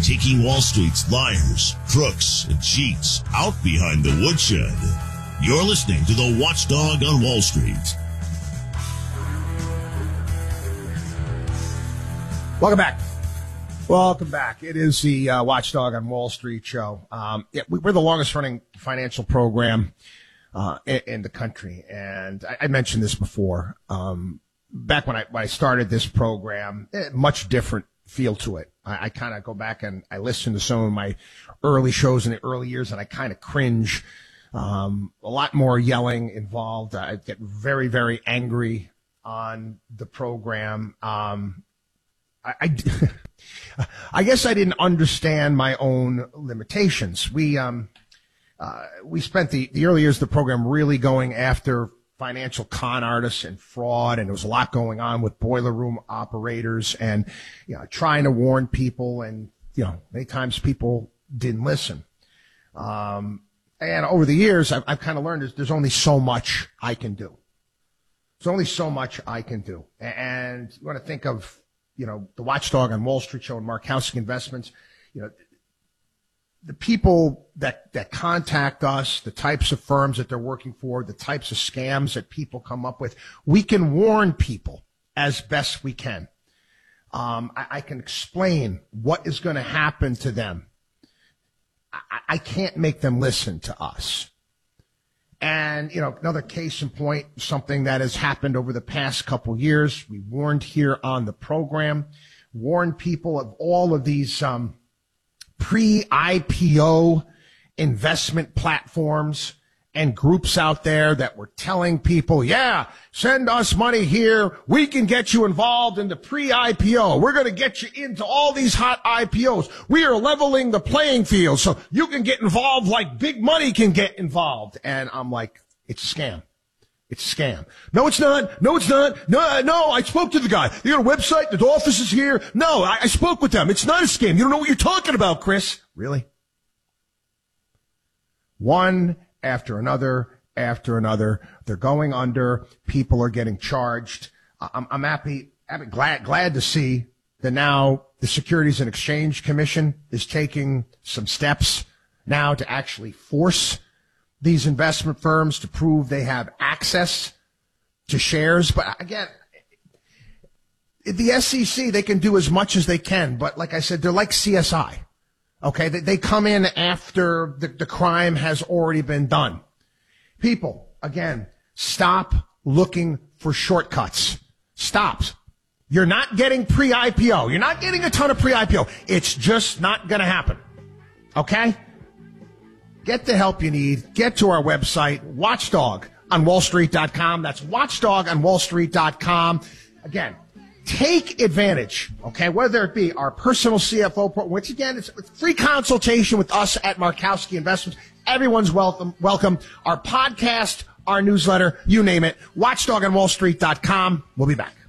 taking Wall Street's liars, crooks, and cheats out behind the woodshed. You're listening to the Watchdog on Wall Street. Welcome back. Welcome back. It is the Watchdog on Wall Street show. We're the longest-running financial program in the country, and I mentioned this before. Back when I started this program, much different feel to it. I kind of go back and I listen to some of my early shows in the early years, and I kind of cringe. A lot more yelling involved. I get very, very angry on the program. I guess I didn't understand my own limitations. We spent the early years of the program really going after financial con artists and fraud, and there was a lot going on with boiler room operators and, trying to warn people, and, many times people didn't listen. And over the years, I've kind of learned there's only so much I can do. There's only so much I can do. And you want to think of, the Watchdog on Wall Street show and Markowski Investments, the people that contact us, the types of firms that they're working for, the types of scams that people come up with, we can warn people as best we can. I can explain what is going to happen to them. I can't make them listen to us. And, another case in point, something that has happened over the past couple years, we warned here on the program, warned people of all of these pre-IPO investment platforms and groups out there that were telling people, send us money here. We can get you involved in the pre-IPO. We're going to get you into all these hot IPOs. We are leveling the playing field so you can get involved like big money can get involved. And I'm like, it's a scam. It's a scam. No, it's not. No, it's not. No, I spoke to the guy. You got a website? The office is here. No, I spoke with them. It's not a scam. You don't know what you're talking about, Chris. Really? One after another, they're going under. People are getting charged. I'm glad to see that now the Securities and Exchange Commission is taking some steps now to actually force these investment firms to prove they have access to shares. But again, the SEC, they can do as much as they can. But like I said, they're like CSI. Okay, they come in after the crime has already been done. People, again, stop looking for shortcuts. Stop. You're not getting pre-IPO. You're not getting a ton of pre-IPO. It's just not going to happen. Okay? Get the help you need. Get to our website, watchdogonwallstreet.com. That's watchdogonwallstreet.com. Again, take advantage, okay, whether it be our personal CFO program, which again, it's free consultation with us at Markowski Investments. Everyone's welcome. Our podcast, our newsletter, you name it. watchdogonwallstreet.com. We'll be back.